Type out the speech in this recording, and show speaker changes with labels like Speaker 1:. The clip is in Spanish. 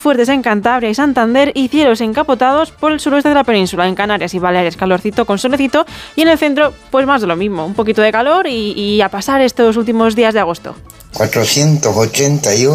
Speaker 1: fuertes en Cantabria y Santander y cielos encapotados por el suroeste de la península. En Canarias y Baleares calorcito con solecito y en el centro pues más de lo mismo, un poquito de calor y a pasar estos últimos días de agosto.
Speaker 2: 481